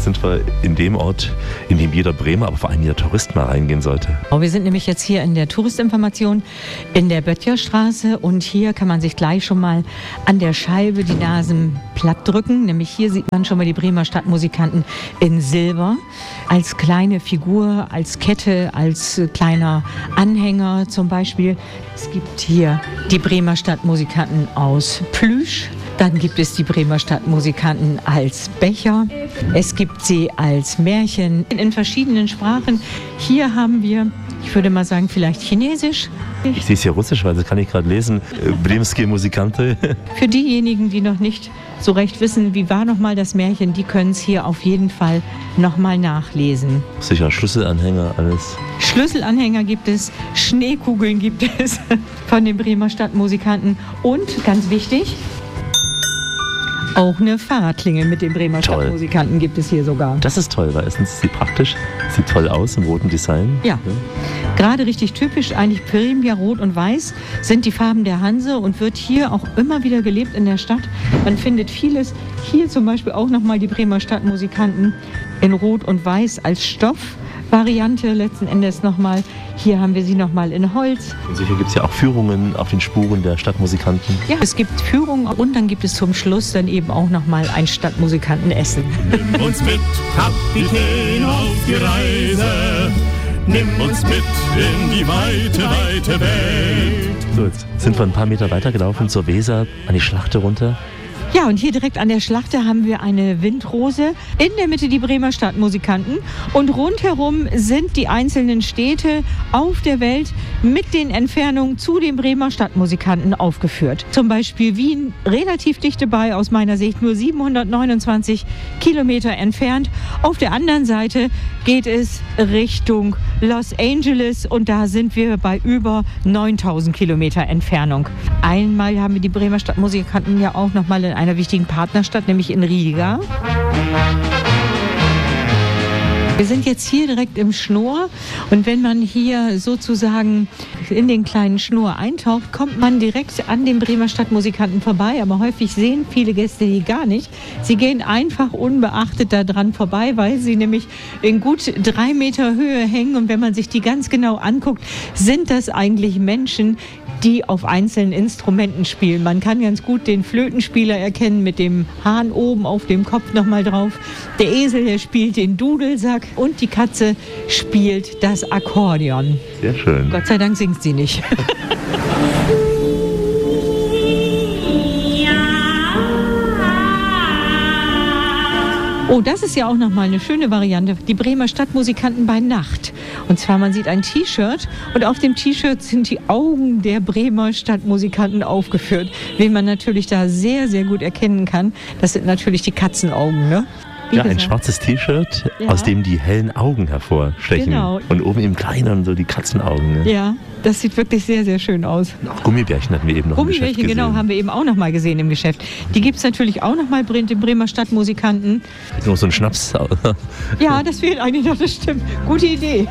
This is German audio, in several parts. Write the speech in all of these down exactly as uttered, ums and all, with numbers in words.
sind wir in dem Ort, in dem jeder Bremer, aber vor allem jeder Tourist mal reingehen sollte. Wir sind nämlich jetzt hier in der Touristinformation in der Böttcherstraße und hier kann man sich gleich schon mal an der Scheibe die Nasen platt drücken. Nämlich hier sieht man schon mal die Bremer Stadtmusikanten in Silber als kleine Figur, als Kette, als kleiner Anhänger zum Beispiel. Es gibt hier die Bremer Stadtmusikanten aus Plüsch. Dann gibt es die Bremer Stadtmusikanten als Becher. Es gibt sie als Märchen in verschiedenen Sprachen. Hier haben wir, ich würde mal sagen, vielleicht Chinesisch. Ich sehe es hier Russisch, weil das kann ich gerade lesen. Bremskie Musikante. Für diejenigen, die noch nicht so recht wissen, wie war nochmal das Märchen, die können es hier auf jeden Fall nochmal nachlesen. Sicher Schlüsselanhänger, alles. Schlüsselanhänger gibt es, Schneekugeln gibt es von den Bremer Stadtmusikanten und, ganz wichtig, auch eine Fahrradklingel mit den Bremer Toll. Stadtmusikanten gibt es hier sogar. Das ist toll, weil erstens ist sie praktisch, sieht toll aus im roten Design. Ja, ja. Gerade richtig typisch, eigentlich Premia Rot und Weiß sind die Farben der Hanse und wird hier auch immer wieder gelebt in der Stadt. Man findet vieles, hier zum Beispiel auch nochmal die Bremer Stadtmusikanten in Rot und Weiß als Stoffvariante letzten Endes nochmal. Hier haben wir sie nochmal in Holz. Und sicher gibt es ja auch Führungen auf den Spuren der Stadtmusikanten. Ja, es gibt Führungen und dann gibt es zum Schluss dann eben auch nochmal ein Stadtmusikantenessen. Nimm uns mit, Kapitän, auf die Reise. Nimm uns mit in die weite, weite Welt. So, jetzt sind wir ein paar Meter weiter gelaufen zur Weser, an die Schlachte runter. Ja, und hier direkt an der Schlachte haben wir eine Windrose. In der Mitte die Bremer Stadtmusikanten. Und rundherum sind die einzelnen Städte auf der Welt mit den Entfernungen zu den Bremer Stadtmusikanten aufgeführt. Zum Beispiel Wien, relativ dicht dabei, aus meiner Sicht nur siebenhundertneunundzwanzig Kilometer entfernt. Auf der anderen Seite geht es Richtung Los Angeles und da sind wir bei über neuntausend Kilometer Entfernung. Einmal haben wir die Bremer Stadtmusikanten ja auch nochmal in einer wichtigen Partnerstadt, nämlich in Riga. Wir sind jetzt hier direkt im Schnoor und wenn man hier sozusagen in den kleinen Schnoor eintaucht, kommt man direkt an den Bremer Stadtmusikanten vorbei, aber häufig sehen viele Gäste die gar nicht. Sie gehen einfach unbeachtet daran vorbei, weil sie nämlich in gut drei Meter Höhe hängen und wenn man sich die ganz genau anguckt, sind das eigentlich Menschen, die auf einzelnen Instrumenten spielen. Man kann ganz gut den Flötenspieler erkennen mit dem Hahn oben auf dem Kopf nochmal drauf. Der Esel, der spielt den Dudelsack und die Katze spielt das Akkordeon. Sehr schön. Gott sei Dank singt sie nicht. Oh, das ist ja auch nochmal eine schöne Variante. Die Bremer Stadtmusikanten bei Nacht. Und zwar, man sieht ein T-Shirt und auf dem T-Shirt sind die Augen der Bremer Stadtmusikanten aufgeführt. Wen man natürlich da sehr, sehr gut erkennen kann, das sind natürlich die Katzenaugen, ne? Wie ja, gesagt. Ein schwarzes T-Shirt, Ja. aus dem die hellen Augen hervorstechen. Genau. Und oben im Kleinen so die Katzenaugen. Ne? Ja, das sieht wirklich sehr, sehr schön aus. Auch Gummibärchen hatten wir eben noch im Geschäft Gummibärchen, gesehen. genau, haben wir eben auch noch mal gesehen im Geschäft. Die gibt es natürlich auch noch mal, den Bremer Stadtmusikanten. Noch so ein Schnaps. Ja, das fehlt eigentlich noch, das stimmt. Gute Idee.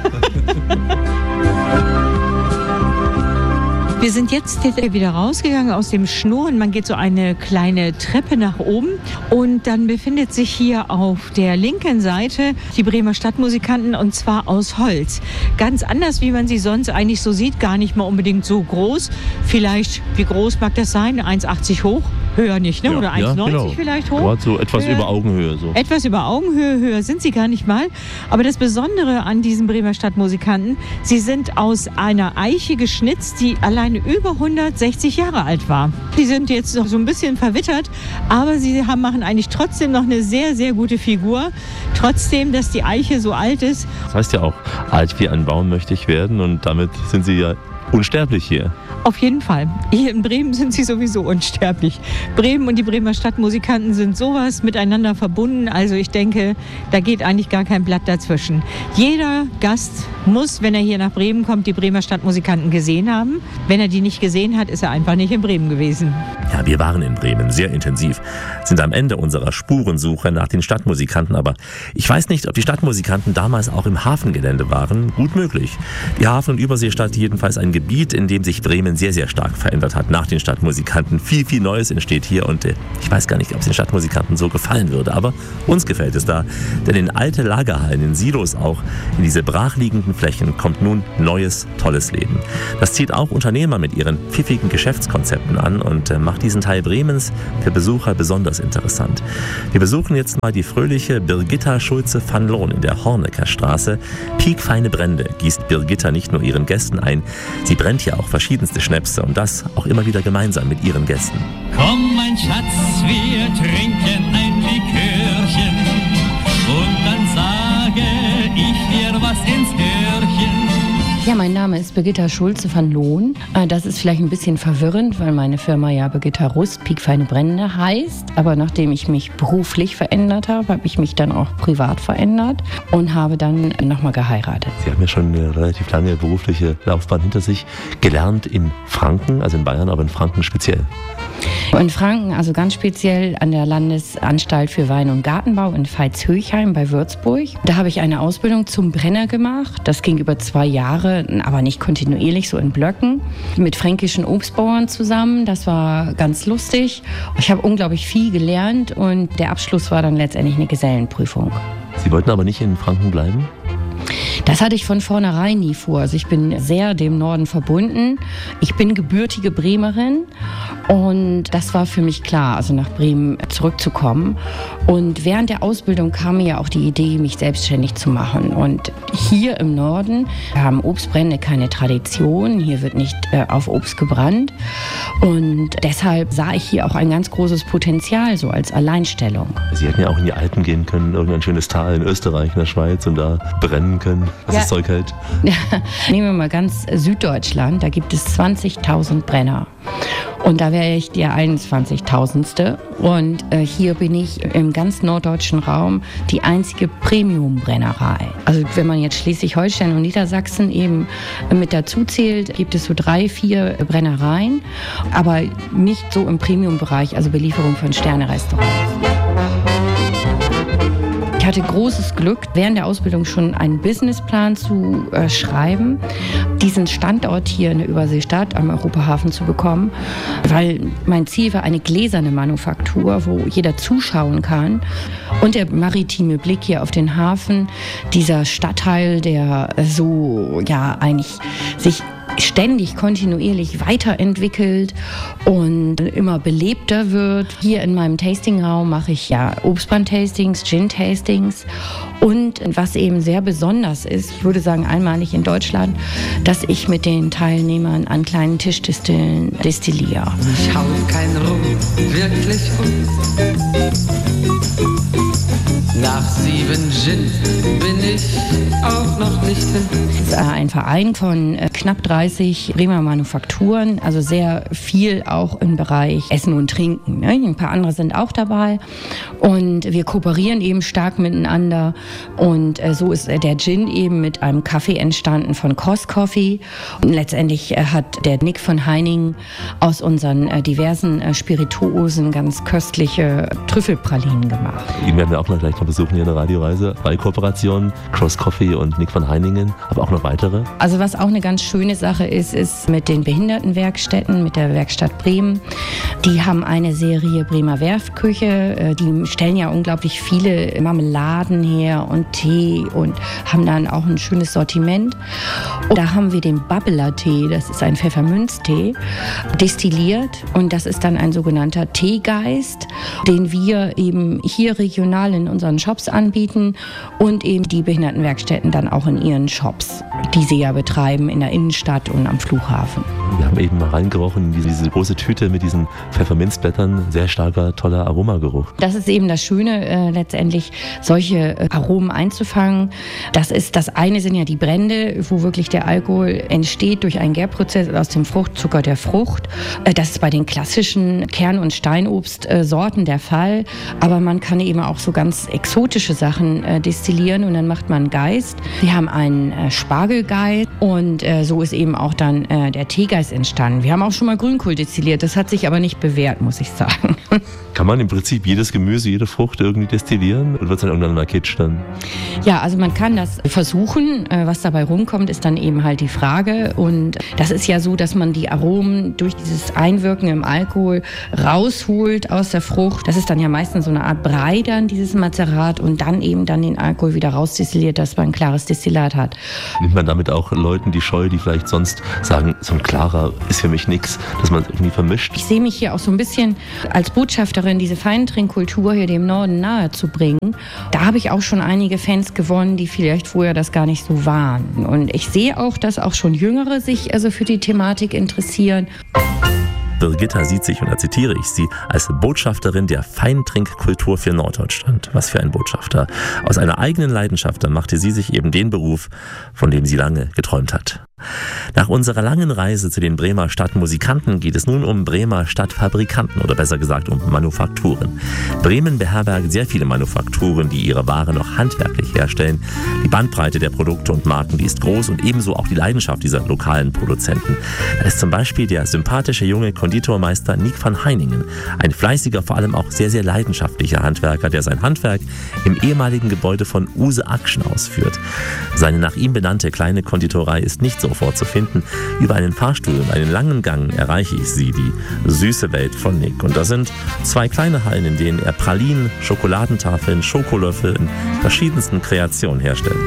Wir sind jetzt wieder rausgegangen aus dem Schnoor und man geht so eine kleine Treppe nach oben und dann befindet sich hier auf der linken Seite die Bremer Stadtmusikanten und zwar aus Holz. Ganz anders, wie man sie sonst eigentlich so sieht, gar nicht mal unbedingt so groß. Vielleicht, wie groß mag das sein? eins Komma achtzig hoch? Höher nicht, ne? Ja, Oder eins Komma neunzig ja, genau. vielleicht hoch? Dort so etwas Höher. über Augenhöhe. So. Etwas über Augenhöhe, höher sind sie gar nicht mal. Aber das Besondere an diesen Bremer Stadtmusikanten, sie sind aus einer Eiche geschnitzt, die alleine über hundertsechzig Jahre alt war. Die sind jetzt noch so ein bisschen verwittert, aber sie haben, machen eigentlich trotzdem noch eine sehr, sehr gute Figur. Trotzdem, dass die Eiche so alt ist. Das heißt ja auch, alt wie ein Baum möchte ich werden und damit sind sie ja unsterblich hier. Auf jeden Fall. Hier in Bremen sind sie sowieso unsterblich. Bremen und die Bremer Stadtmusikanten sind sowas miteinander verbunden. Also ich denke, da geht eigentlich gar kein Blatt dazwischen. Jeder Gast muss, wenn er hier nach Bremen kommt, die Bremer Stadtmusikanten gesehen haben. Wenn er die nicht gesehen hat, ist er einfach nicht in Bremen gewesen. Ja, wir waren in Bremen sehr intensiv, sind am Ende unserer Spurensuche nach den Stadtmusikanten, aber ich weiß nicht, ob die Stadtmusikanten damals auch im Hafengelände waren. Gut möglich. Die Hafen- und Überseestadt jedenfalls ein Gebiet, in dem sich Bremen sehr, sehr stark verändert hat nach den Stadtmusikanten. Viel, viel Neues entsteht hier und äh, ich weiß gar nicht, ob es den Stadtmusikanten so gefallen würde, aber uns gefällt es da, denn in alte Lagerhallen, in Silos auch, in diese brachliegenden Flächen kommt nun neues, tolles Leben. Das zieht auch Unternehmer mit ihren pfiffigen Geschäftskonzepten an und äh, macht diesen Teil Bremens für Besucher besonders interessant. Wir besuchen jetzt mal die fröhliche Birgitta Schulze van Loon in der Hornecker Straße. Piekfeine Brände gießt Birgitta nicht nur ihren Gästen ein, sie brennt ja auch verschiedenste Schnäpse und das auch immer wieder gemeinsam mit ihren Gästen. Komm, mein Schatz, wir trinken ein Likörchen und dann sage ich dir was ins Öhrchen. Ja, mein Name ist Birgitta Schulze van Loon. Das ist vielleicht ein bisschen verwirrend, weil meine Firma ja Birgitta Rust Piekfeine Brände heißt. Aber nachdem ich mich beruflich verändert habe, habe ich mich dann auch privat verändert und habe dann nochmal geheiratet. Sie haben ja schon eine relativ lange berufliche Laufbahn hinter sich, gelernt in Franken, also in Bayern, aber in Franken speziell. In Franken, also ganz speziell an der Landesanstalt für Wein- und Gartenbau in Veitshöchheim bei Würzburg. Da habe ich eine Ausbildung zum Brenner gemacht. Das ging über zwei Jahre, aber nicht kontinuierlich, so in Blöcken, mit fränkischen Obstbauern zusammen. Das war ganz lustig. Ich habe unglaublich viel gelernt und der Abschluss war dann letztendlich eine Gesellenprüfung. Sie wollten aber nicht in Franken bleiben? Das hatte ich von vornherein nie vor. Also ich bin sehr dem Norden verbunden. Ich bin gebürtige Bremerin und das war für mich klar, also nach Bremen zurückzukommen. Und während der Ausbildung kam mir ja auch die Idee, mich selbstständig zu machen. Und hier im Norden haben Obstbrände keine Tradition. Hier wird nicht äh, auf Obst gebrannt. Und deshalb sah ich hier auch ein ganz großes Potenzial, so als Alleinstellung. Sie hätten ja auch in die Alpen gehen können, irgendein schönes Tal in Österreich, in der Schweiz und da brennen können, was ja. das Zeug hält. Ja. Nehmen wir mal ganz Süddeutschland, da gibt es zwanzigtausend Brenner. Und da wäre ich der einundzwanzigtausendste. Und äh, hier bin ich im ganz norddeutschen Raum die einzige Premium-Brennerei. Also wenn man jetzt Schleswig-Holstein und Niedersachsen eben mit dazu zählt, gibt es so drei, vier Brennereien, aber nicht so im Premium-Bereich, also Belieferung von Sterne-Restaurants. Ich hatte großes Glück, während der Ausbildung schon einen Businessplan zu äh, schreiben, diesen Standort hier in der Überseestadt am Europahafen zu bekommen, weil mein Ziel war eine gläserne Manufaktur, wo jeder zuschauen kann und der maritime Blick hier auf den Hafen, dieser Stadtteil, der so ja eigentlich sich ständig kontinuierlich weiterentwickelt und immer belebter wird. Hier in meinem Tastingraum mache ich ja Obstbrand-Tastings, Gin-Tastings und was eben sehr besonders ist, ich würde sagen einmalig in Deutschland, dass ich mit den Teilnehmern an kleinen Tischdistillen destilliere. Ich hau kein Rum, wirklich um. Nach sieben Gin bin ich auch noch nicht hin. Es ist ein Verein von knapp dreißig Bremer Manufakturen, also sehr viel auch im Bereich Essen und Trinken. Ein paar andere sind auch dabei und wir kooperieren eben stark miteinander und so ist der Gin eben mit einem Kaffee entstanden von Kos Coffee. Und letztendlich hat der Nick von Heiningen aus unseren diversen Spirituosen ganz köstliche Trüffelpralinen gemacht. Ihn werden wir auch noch gleich noch besuchen hier in der Radioreise bei Kooperation, Cross Coffee und Nick von Heiningen, aber auch noch weitere. Also was auch eine ganz schöne Sache ist, ist mit den Behindertenwerkstätten, mit der Werkstatt Bremen. Die haben eine Serie Bremer Werftküche, die stellen ja unglaublich viele Marmeladen her und Tee und haben dann auch ein schönes Sortiment. Und da haben wir den Bubbler-Tee, das ist ein Pfefferminztee, destilliert und das ist dann ein sogenannter Teegeist, den wir eben hier regional in unseren Shops anbieten und eben die Behindertenwerkstätten dann auch in ihren Shops, die sie ja betreiben in der Innenstadt und am Flughafen. Wir haben eben mal reingerochen in diese, diese große Tüte mit diesen Pfefferminzblättern, sehr starker, toller Aromageruch. Das ist eben das Schöne, äh, letztendlich solche äh, Aromen einzufangen. Das ist, das eine sind ja die Brände, wo wirklich der Alkohol entsteht durch einen Gärprozess aus dem Fruchtzucker der Frucht. Äh, das ist bei den klassischen Kern- und Steinobstsorten äh, der Fall, aber man kann eben auch so ganz exotische Sachen äh, destillieren und dann macht man einen Geist. Wir haben einen äh, Spargelgeist und äh, so ist eben auch dann äh, der Teegeist entstanden. Wir haben auch schon mal Grünkohl destilliert, das hat sich aber nicht bewährt, muss ich sagen. Kann man im Prinzip jedes Gemüse, jede Frucht irgendwie destillieren oder wird es dann irgendwann mal kitsch dann? Ja, also man kann das versuchen. Äh, was dabei rumkommt, ist dann eben halt die Frage. Und das ist ja so, dass man die Aromen durch dieses Einwirken im Alkohol rausholt aus der Frucht. Das ist dann ja meistens so eine Art Brei dann, dieses Mazerat, und dann eben dann den Alkohol wieder rausdestilliert, dass man ein klares Destillat hat. Nimmt man damit auch Leuten die Scheu, die vielleicht sonst sagen, so ein klarer ist für mich nichts, dass man es irgendwie vermischt? Ich sehe mich hier auch so ein bisschen als Botschafterin, diese Feintrinkkultur hier dem Norden nahe zu bringen. Da habe ich auch schon einige Fans gewonnen, die vielleicht vorher das gar nicht so waren. Und ich sehe auch, dass auch schon Jüngere sich also für die Thematik interessieren. Birgitta sieht sich, und da zitiere ich sie, als Botschafterin der Feintrinkkultur für Norddeutschland. Was für ein Botschafter. Aus einer eigenen Leidenschaft, dann machte sie sich eben den Beruf, von dem sie lange geträumt hat. Nach unserer langen Reise zu den Bremer Stadtmusikanten geht es nun um Bremer Stadtfabrikanten oder besser gesagt um Manufakturen. Bremen beherbergt sehr viele Manufakturen, die ihre Ware noch handwerklich herstellen. Die Bandbreite der Produkte und Marken, die ist groß, und ebenso auch die Leidenschaft dieser lokalen Produzenten. Da ist zum Beispiel der sympathische junge Konditormeister Nick van Heiningen, ein fleißiger, vor allem auch sehr, sehr leidenschaftlicher Handwerker, der sein Handwerk im ehemaligen Gebäude von Use Action ausführt. Seine nach ihm benannte kleine Konditorei ist nicht so vorzufinden. Über einen Fahrstuhl und einen langen Gang erreiche ich sie, die süße Welt von Nick. Und da sind zwei kleine Hallen, in denen er Pralinen, Schokoladentafeln, Schokolöffel in verschiedensten Kreationen herstellt.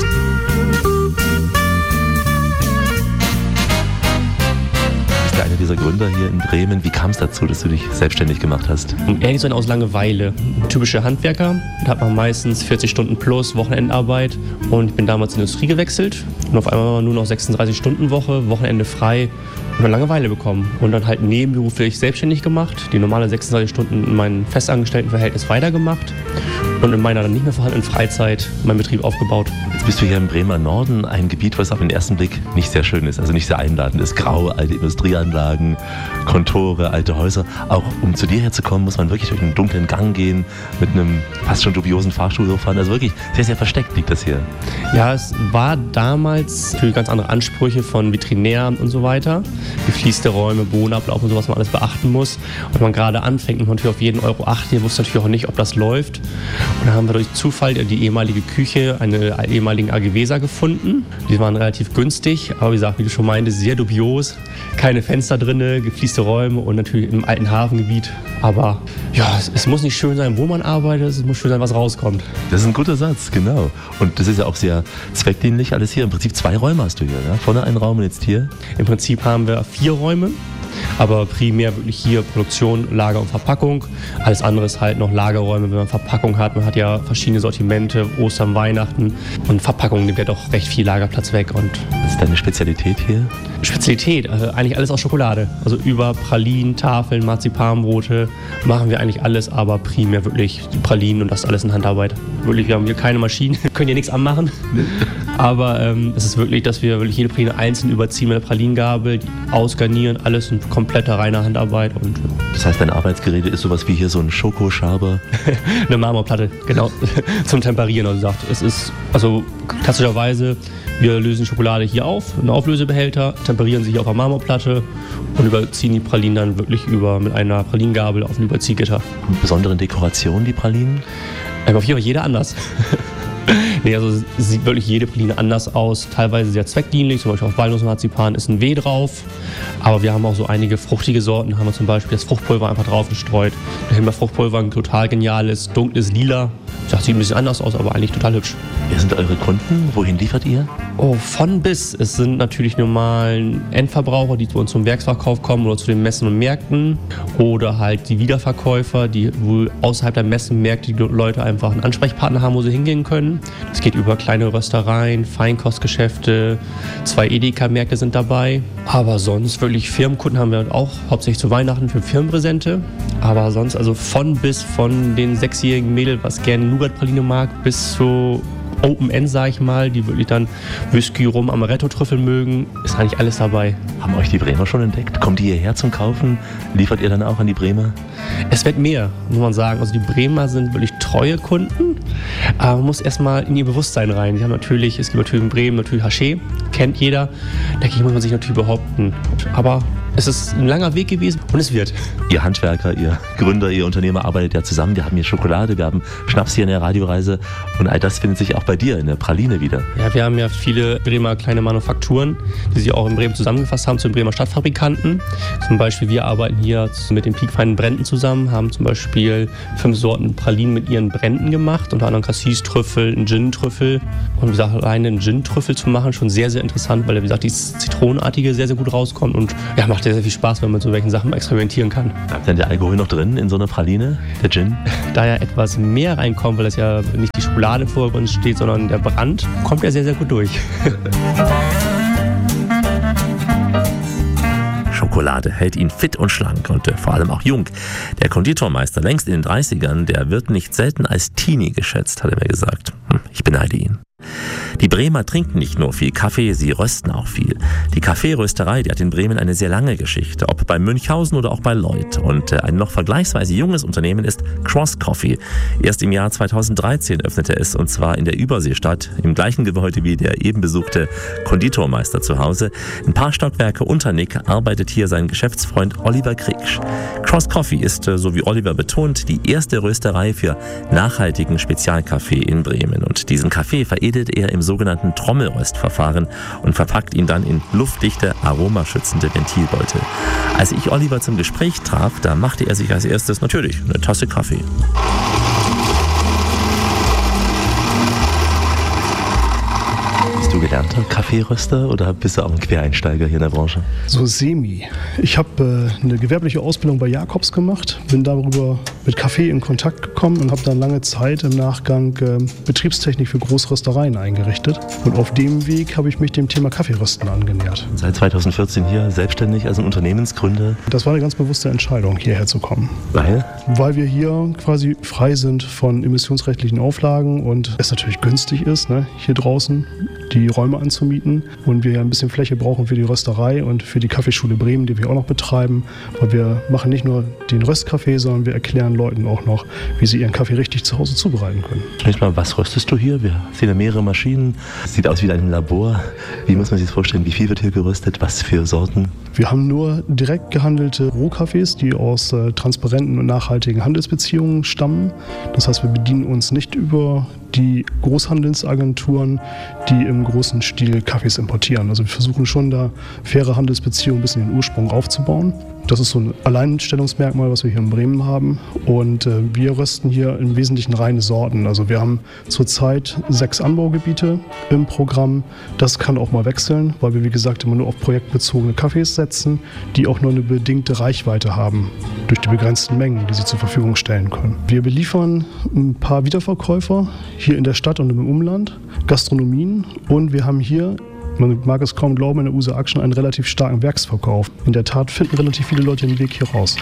Einer dieser Gründer hier in Bremen. Wie kam es dazu, dass du dich selbstständig gemacht hast? Ehrlich sein, aus Langeweile. Ein typischer Handwerker. Da hat man meistens vierzig Stunden plus Wochenendarbeit. Und ich bin damals in die Industrie gewechselt. Und auf einmal nur noch sechsunddreißig Stunden Woche, Wochenende frei. Und dann Langeweile bekommen. Und dann halt nebenberuflich selbstständig gemacht. Die normale sechsunddreißig Stunden in meinem Festangestelltenverhältnis weitergemacht. Und in meiner dann nicht mehr vorhandenen Freizeit meinen Betrieb aufgebaut. Jetzt bist du hier im Bremer Norden, ein Gebiet, was auf den ersten Blick nicht sehr schön ist, also nicht sehr einladend ist. Graue, alte Industrieanlagen, Kontore, alte Häuser. Auch um zu dir herzukommen, muss man wirklich durch einen dunklen Gang gehen, mit einem fast schon dubiosen Fahrstuhl hochfahren. Also wirklich sehr, sehr versteckt liegt das hier. Ja, es war damals für ganz andere Ansprüche von Veterinäramt und so weiter. Gefließte Räume, Bodenablauf und so, was man alles beachten muss. Und wenn man gerade anfängt, muss man natürlich auf jeden Euro achten. Ihr wusste natürlich auch nicht, ob das läuft. Und dann haben wir durch Zufall die ehemalige Küche, eine ehemaligen A G Weser gefunden. Die waren relativ günstig, aber wie gesagt, wie du schon meintest, sehr dubios. Keine Fenster drin, gefließte Räume und natürlich im alten Hafengebiet. Aber ja, es, es muss nicht schön sein, wo man arbeitet, es muss schön sein, was rauskommt. Das ist ein guter Satz, genau. Und das ist ja auch sehr zweckdienlich alles hier. Im Prinzip zwei Räume hast du hier, ne? Vorne einen Raum und jetzt hier. Im Prinzip haben wir vier Räume. Aber primär wirklich hier Produktion, Lager und Verpackung. Alles andere ist halt noch Lagerräume, wenn man Verpackung hat. Man hat ja verschiedene Sortimente, Ostern, Weihnachten. Und Verpackung nimmt ja doch recht viel Lagerplatz weg. Und was ist deine Spezialität hier? Spezialität, also eigentlich alles aus Schokolade. Also über Pralinen, Tafeln, Marzipanbrote machen wir eigentlich alles, aber primär wirklich die Pralinen und das alles in Handarbeit. Wirklich, wir haben hier keine Maschinen, können hier nichts anmachen. Aber ähm, es ist wirklich, dass wir wirklich jede Praline einzeln überziehen mit der Pralinengabel, ausgarnieren, alles in kompletter reiner Handarbeit. Und das heißt, dein Arbeitsgerät ist sowas wie hier so ein Schokoschaber? Eine Marmorplatte, genau, zum Temperieren. Also sagt, es ist, also klassischerweise, wir lösen die Schokolade hier auf, einen Auflösebehälter, temperieren sie hier auf der Marmorplatte und überziehen die Pralinen dann wirklich über mit einer Pralinengabel auf ein Überziehgitter. Mit besonderen Dekorationen, die Pralinen? Ähm, auf jeden Fall jeder anders. Nee, also sieht wirklich jede Praline anders aus, teilweise sehr zweckdienlich, zum Beispiel auf Walnussmarzipan ist ein W drauf, aber wir haben auch so einige fruchtige Sorten, da haben wir zum Beispiel das Fruchtpulver einfach drauf gestreut. Da haben wir Fruchtpulver, ein total geniales, dunkles Lila. Das sieht ein bisschen anders aus, aber eigentlich total hübsch. Wer sind eure Kunden? Wohin liefert ihr? Oh, von bis. Es sind natürlich normalen Endverbraucher, die zu uns zum Werksverkauf kommen oder zu den Messen und Märkten. Oder halt die Wiederverkäufer, die wohl außerhalb der Messenmärkte die Leute einfach einen Ansprechpartner haben, wo sie hingehen können. Es geht über kleine Röstereien, Feinkostgeschäfte, zwei Edeka-Märkte sind dabei. Aber sonst wirklich Firmenkunden haben wir auch, hauptsächlich zu Weihnachten für Firmenpräsente. Aber sonst also von bis, von den sechsjährigen Mädel, was gerne Nougat-Praline mag, bis zu Open End, sag ich mal, die wirklich dann Whisky, Rum, Amaretto-Trüffel mögen, ist eigentlich alles dabei. Haben euch die Bremer schon entdeckt? Kommt die hierher zum Kaufen? Liefert ihr dann auch an die Bremer? Es wird mehr, muss man sagen. Also die Bremer sind wirklich treue Kunden, aber man muss erstmal in ihr Bewusstsein rein. Die haben natürlich, es gibt natürlich in Bremen natürlich Haché, kennt jeder, dagegen muss man sich natürlich behaupten. Aber es ist ein langer Weg gewesen und es wird. Ihr Handwerker, Ihr Gründer, Ihr Unternehmer arbeitet ja zusammen. Wir haben hier Schokolade, wir haben Schnaps hier in der Radioreise und all das findet sich auch bei dir in der Praline wieder. Ja, wir haben ja viele Bremer kleine Manufakturen, die sich auch in Bremen zusammengefasst haben zu den Bremer Stadtfabrikanten. Zum Beispiel wir arbeiten hier mit den piekfeinen Bränden zusammen, haben zum Beispiel fünf Sorten Pralinen mit ihren Bränden gemacht, unter anderem Cassis-Trüffel, einen Gin-Trüffel. Und wie gesagt, alleine einen Gin-Trüffel zu machen, schon sehr, sehr interessant, weil wie gesagt, dieses Zitronenartige sehr, sehr gut rauskommt und ja, macht sehr, sehr viel Spaß, wenn man mit so welchen Sachen experimentieren kann. Bleibt denn der Alkohol noch drin in so einer Praline, der Gin? Da ja etwas mehr reinkommt, weil das ja nicht die Schokolade vor uns steht, sondern der Brand, kommt er sehr, sehr gut durch. Schokolade hält ihn fit und schlank und äh, vor allem auch jung. Der Konditormeister, längst in den dreißigern, der wird nicht selten als Teenie geschätzt, hat er mir gesagt. Hm, ich beneide ihn. Die Bremer trinken nicht nur viel Kaffee, sie rösten auch viel. Die Kaffeerösterei, die hat in Bremen eine sehr lange Geschichte, ob bei Münchhausen oder auch bei Lloyd. Und äh, ein noch vergleichsweise junges Unternehmen ist Cross Coffee. Erst im Jahr zweitausenddreizehn öffnete es, und zwar in der Überseestadt, im gleichen Gebäude wie der eben besuchte Konditormeister zu Hause. Ein paar Stockwerke unter Nick arbeitet hier sein Geschäftsfreund Oliver Kriegsch. Cross Coffee ist, äh, so wie Oliver betont, die erste Rösterei für nachhaltigen Spezialkaffee in Bremen. Und diesen Kaffee veredelt er im sogenannten Trommelröstverfahren und verpackt ihn dann in luftdichte, aromaschützende Ventilbeutel. Als ich Oliver zum Gespräch traf, da machte er sich als erstes natürlich eine Tasse Kaffee. Bist du gelernter Kaffeeröster oder bist du auch ein Quereinsteiger hier in der Branche? So semi. Ich habe äh, eine gewerbliche Ausbildung bei Jacobs gemacht, bin darüber mit Kaffee in Kontakt gekommen und habe dann lange Zeit im Nachgang äh, Betriebstechnik für Großröstereien eingerichtet. Und auf dem Weg habe ich mich dem Thema Kaffeerösten angenähert. Seit zweitausendvierzehn hier selbstständig als ein Unternehmensgründer? Das war eine ganz bewusste Entscheidung, hierher zu kommen. Weil? Weil wir hier quasi frei sind von emissionsrechtlichen Auflagen und es natürlich günstig ist, ne, hier draußen die Räume anzumieten und wir ja ein bisschen Fläche brauchen für die Rösterei und für die Kaffeeschule Bremen, die wir auch noch betreiben. Und wir machen nicht nur den Röstkaffee, sondern wir erklären Leuten auch noch, wie sie ihren Kaffee richtig zu Hause zubereiten können. Zunächst mal, was röstest du hier? Wir sehen ja mehrere Maschinen. Es sieht aus wie ein Labor. Wie muss man sich das vorstellen? Wie viel wird hier geröstet? Was für Sorten? Wir haben nur direkt gehandelte Rohkaffees, die aus äh, transparenten und nachhaltigen Handelsbeziehungen stammen. Das heißt, wir bedienen uns nicht über die Großhandelsagenturen, die im großen Stil Kaffees importieren. Also wir versuchen schon da faire Handelsbeziehungen bis in den Ursprung aufzubauen. Das ist so ein Alleinstellungsmerkmal, was wir hier in Bremen haben. Und äh, wir rösten hier im Wesentlichen reine Sorten. Also wir haben zurzeit sechs Anbaugebiete im Programm. Das kann auch mal wechseln, weil wir, wie gesagt, immer nur auf projektbezogene Kaffees setzen, die auch nur eine bedingte Reichweite haben durch die begrenzten Mengen, die sie zur Verfügung stellen können. Wir beliefern ein paar Wiederverkäufer hier in der Stadt und im Umland, Gastronomien, und wir haben hier, man mag es kaum glauben, in der U S A Action einen relativ starken Werksverkauf. In der Tat finden relativ viele Leute den Weg hier raus.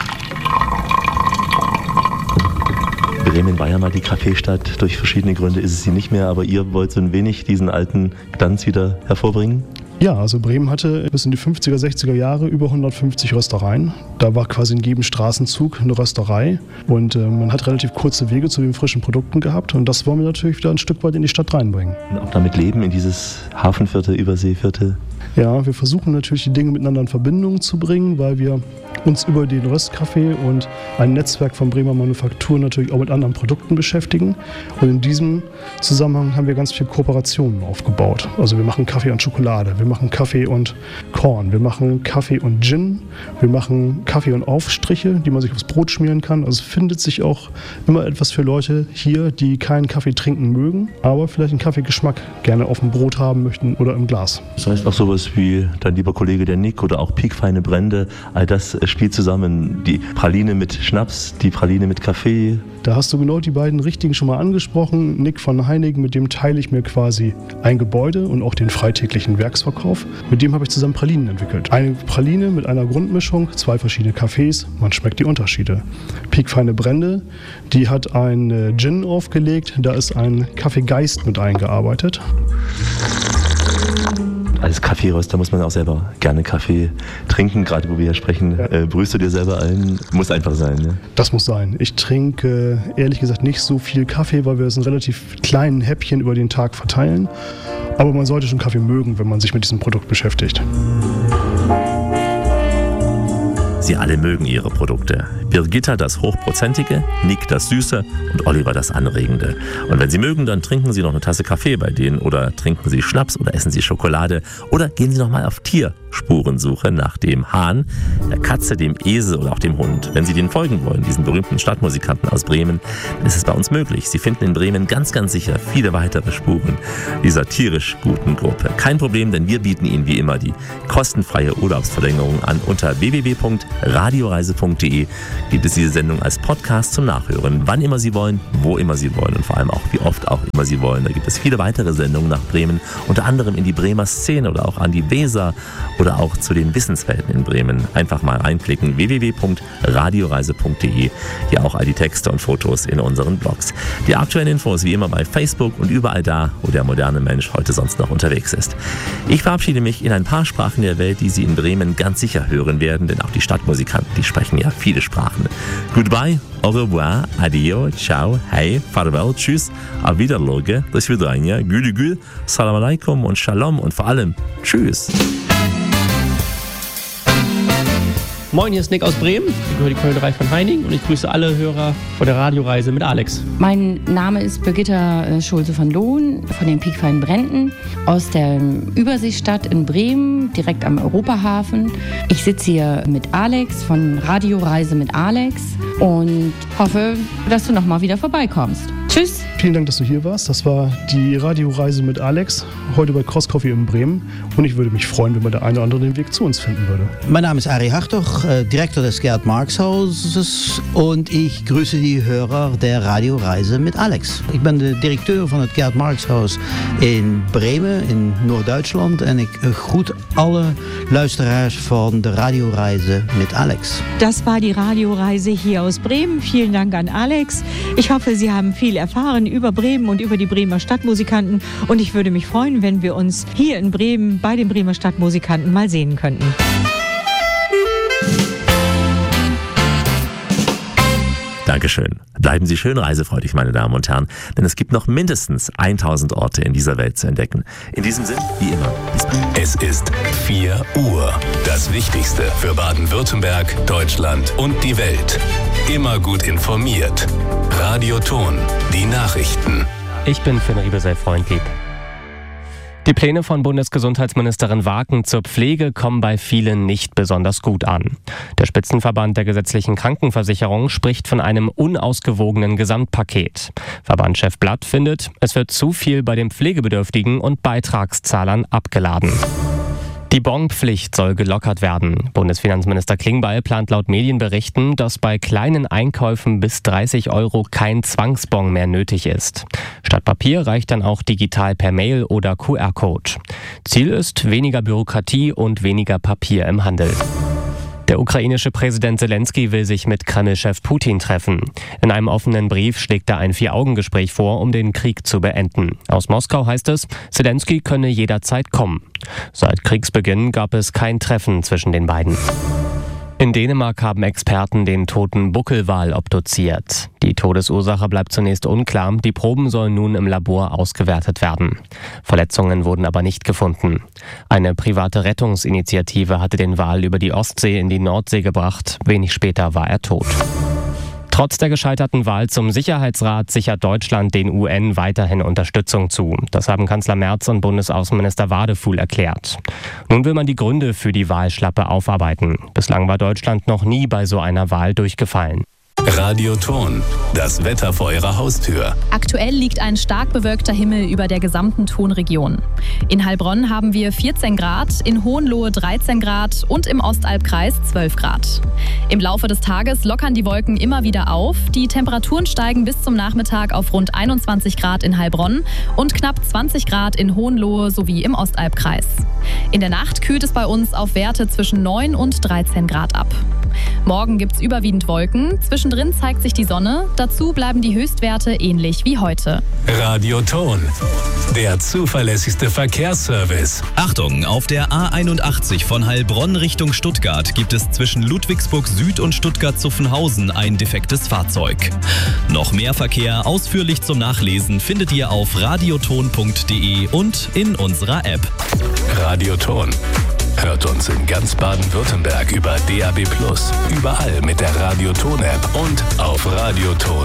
Bremen war ja mal die Kaffeestadt. Durch verschiedene Gründe ist es sie nicht mehr, aber ihr wollt so ein wenig diesen alten Glanz wieder hervorbringen? Ja, also Bremen hatte bis in die fünfziger, sechziger Jahre über hundertfünfzig Röstereien. Da war quasi in jedem Straßenzug eine Rösterei und äh, man hat relativ kurze Wege zu den frischen Produkten gehabt und das wollen wir natürlich wieder ein Stück weit in die Stadt reinbringen. Und auch damit leben, in dieses Hafenviertel, Überseeviertel? Ja, wir versuchen natürlich die Dinge miteinander in Verbindung zu bringen, weil wir uns über den Röstkaffee und ein Netzwerk von Bremer Manufakturen natürlich auch mit anderen Produkten beschäftigen. Und in diesem Zusammenhang haben wir ganz viele Kooperationen aufgebaut. Also wir machen Kaffee und Schokolade, wir machen Kaffee und Korn, wir machen Kaffee und Gin, wir machen Kaffee und Aufstriche, die man sich aufs Brot schmieren kann. Also es findet sich auch immer etwas für Leute hier, die keinen Kaffee trinken mögen, aber vielleicht einen Kaffeegeschmack gerne auf dem Brot haben möchten oder im Glas. Das heißt auch sowas wie dein lieber Kollege der Nick oder auch piekfeine Brände, all das spielt zusammen. Die Praline mit Schnaps, die Praline mit Kaffee. Da hast du genau die beiden Richtigen schon mal angesprochen. Nick von Heinigen, mit dem teile ich mir quasi ein Gebäude und auch den freitäglichen Werksverkauf. Mit dem habe ich zusammen Pralinen entwickelt. Eine Praline mit einer Grundmischung, zwei verschiedene Kaffees, man schmeckt die Unterschiede. Piekfeine Brände, die hat ein Gin aufgelegt, da ist ein Kaffeegeist mit eingearbeitet. als Kaffeeröster muss man auch selber gerne Kaffee trinken, gerade wo wir hier sprechen. Ja. Äh, brühst du dir selber ein? Muss einfach sein, ne? Das muss sein. Ich trinke ehrlich gesagt nicht so viel Kaffee, weil wir es in relativ kleinen Häppchen über den Tag verteilen. Aber man sollte schon Kaffee mögen, wenn man sich mit diesem Produkt beschäftigt. Sie alle mögen ihre Produkte. Birgitta das Hochprozentige, Nick das Süße und Oliver das Anregende. Und wenn Sie mögen, dann trinken Sie noch eine Tasse Kaffee bei denen oder trinken Sie Schnaps oder essen Sie Schokolade oder gehen Sie noch mal auf Tierspurensuche nach dem Hahn, der Katze, dem Esel oder auch dem Hund. Wenn Sie denen folgen wollen, diesen berühmten Stadtmusikanten aus Bremen, dann ist es bei uns möglich. Sie finden in Bremen ganz, ganz sicher viele weitere Spuren dieser tierisch guten Gruppe. Kein Problem, denn wir bieten Ihnen wie immer die kostenfreie Urlaubsverlängerung an. Unter w w w punkt radioreise punkt d e gibt es diese Sendung als Podcast zum Nachhören, wann immer Sie wollen, wo immer Sie wollen und vor allem auch wie oft auch immer Sie wollen. Da gibt es viele weitere Sendungen nach Bremen, unter anderem in die Bremer Szene oder auch an die Weser oder auch zu den Wissenswelten in Bremen. Einfach mal reinklicken, w w w punkt radioreise punkt d e. Hier auch all die Texte und Fotos in unseren Blogs. Die aktuellen Infos wie immer bei Facebook und überall da, wo der moderne Mensch heute sonst noch unterwegs ist. Ich verabschiede mich in ein paar Sprachen der Welt, die Sie in Bremen ganz sicher hören werden, denn auch die Stadtmusikanten, die sprechen ja viele Sprachen. Goodbye, au revoir, adio, ciao, hey, farewell, tschüss, auf Wiederloge, до свидания, gülü gül, salam alaikum und shalom und vor allem tschüss. Moin, hier ist Nick aus Bremen. Ich gehöre die Kölnerei von Heining und ich grüße alle Hörer von der Radioreise mit Alex. Mein Name ist Birgitta Schulze von Lohn von den Piekfeinen Bränden aus der Überseestadt in Bremen, direkt am Europahafen. Ich sitze hier mit Alex von Radioreise mit Alex und hoffe, dass du nochmal wieder vorbeikommst. Tschüss. Vielen Dank, dass du hier warst. Das war die Radioreise mit Alex, heute bei Cross Coffee in Bremen. Und ich würde mich freuen, wenn mal der eine oder andere den Weg zu uns finden würde. Mein Name ist Ari Hartog, Direktor des Gerd-Marx-Hauses und ich grüße die Hörer der Radioreise mit Alex. Ich bin der Direkteur van het Gerd-Marx-Haus in Bremen, in Noord-Duitsland. En ik groet alle luisteraars van de Radioreise mit Alex. Das war die Radioreise hier aus Bremen. Vielen Dank an Alex. Ich hoffe, Sie haben viel erfahren über Bremen und über die Bremer Stadtmusikanten. Und ich würde mich freuen, wenn wir uns hier in Bremen bei den Bremer Stadtmusikanten mal sehen könnten. Dankeschön. Bleiben Sie schön reisefreudig, meine Damen und Herren, denn es gibt noch mindestens tausend Orte in dieser Welt zu entdecken. In diesem Sinn, wie immer, bis bald. Es ist vier Uhr. Das Wichtigste für Baden-Württemberg, Deutschland und die Welt. Immer gut informiert. Radio Ton, die Nachrichten. Ich bin Finn Riebesell, Freund lieb. Die Pläne von Bundesgesundheitsministerin Waken zur Pflege kommen bei vielen nicht besonders gut an. Der Spitzenverband der gesetzlichen Krankenversicherung spricht von einem unausgewogenen Gesamtpaket. Verbandschef Blatt findet, es wird zu viel bei den Pflegebedürftigen und Beitragszahlern abgeladen. Die Bonpflicht soll gelockert werden. Bundesfinanzminister Klingbeil plant laut Medienberichten, dass bei kleinen Einkäufen bis dreißig Euro kein Zwangsbon mehr nötig ist. Statt Papier reicht dann auch digital per Mail oder Q R-Code. Ziel ist weniger Bürokratie und weniger Papier im Handel. Der ukrainische Präsident Zelensky will sich mit Kreml-Chef Putin treffen. In einem offenen Brief schlägt er ein Vier-Augen-Gespräch vor, um den Krieg zu beenden. Aus Moskau heißt es, Zelensky könne jederzeit kommen. Seit Kriegsbeginn gab es kein Treffen zwischen den beiden. In Dänemark haben Experten den toten Buckelwal obduziert. Die Todesursache bleibt zunächst unklar, die Proben sollen nun im Labor ausgewertet werden. Verletzungen wurden aber nicht gefunden. Eine private Rettungsinitiative hatte den Wal über die Ostsee in die Nordsee gebracht, wenig später war er tot. Trotz der gescheiterten Wahl zum Sicherheitsrat sichert Deutschland den U N weiterhin Unterstützung zu. Das haben Kanzler Merz und Bundesaußenminister Wadefuhl erklärt. Nun will man die Gründe für die Wahlschlappe aufarbeiten. Bislang war Deutschland noch nie bei so einer Wahl durchgefallen. Radio Ton, das Wetter vor Ihrer Haustür. Aktuell liegt ein stark bewölkter Himmel über der gesamten Tonregion. In Heilbronn haben wir vierzehn Grad, in Hohenlohe dreizehn Grad und im Ostalbkreis zwölf Grad. Im Laufe des Tages lockern die Wolken immer wieder auf. Die Temperaturen steigen bis zum Nachmittag auf rund einundzwanzig Grad in Heilbronn und knapp zwanzig Grad in Hohenlohe sowie im Ostalbkreis. In der Nacht kühlt es bei uns auf Werte zwischen neun und dreizehn Grad ab. Morgen gibt's überwiegend Wolken, zwischendrin zeigt sich die Sonne, dazu bleiben die Höchstwerte ähnlich wie heute. Radioton, der zuverlässigste Verkehrsservice. Achtung, auf der A einundachtzig von Heilbronn Richtung Stuttgart gibt es zwischen Ludwigsburg Süd und Stuttgart-Zuffenhausen ein defektes Fahrzeug. Noch mehr Verkehr ausführlich zum Nachlesen findet ihr auf radioton punkt de und in unserer App. Radioton. Hört uns in ganz Baden-Württemberg über D A B plus, überall mit der Radioton-App und auf radioton